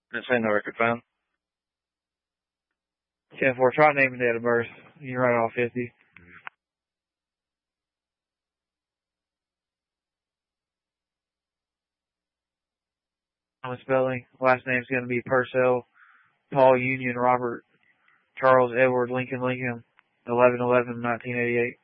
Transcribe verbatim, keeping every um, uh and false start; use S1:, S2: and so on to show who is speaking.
S1: It's in the record phone.
S2: ten four, try naming date of birth. You write off fifty. I'm spelling. Last name's going to be Purcell, Paul Union, Robert, Charles Edward, Lincoln, Lincoln, eleven eleven nineteen eighty-eight.